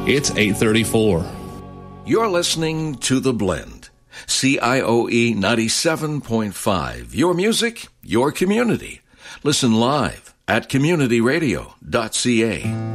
It's 8:34. You're listening to The Blend. CIOE 97.5. Your music, your community. Listen live at communityradio.ca.